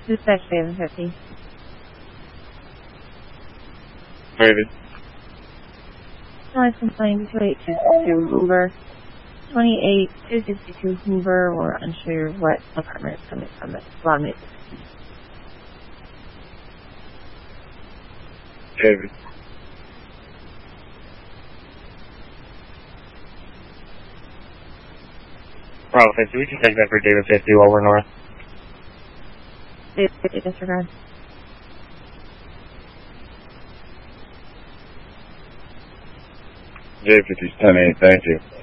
Dispatch 750. David. Noise complaint 28262 Hoover. 28262 Hoover. We're unsure what apartment is coming from. It's loud music. David. Bravo 50, we can take that for David 50 while we're north. David 50, disregard. David 50's 10-8, thank you.